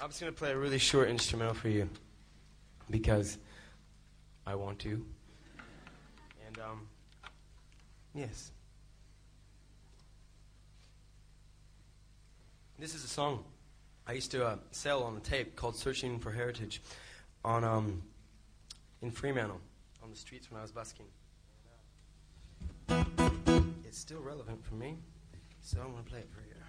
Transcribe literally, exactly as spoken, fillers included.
I'm just going to play a really short instrumental for you because I want to. And, um, yes. This is a song I used to uh, sell on the tape called Searching for Heritage on, um, in Fremantle, on the streets when I was busking. It's still relevant for me, so I'm going to play it for you.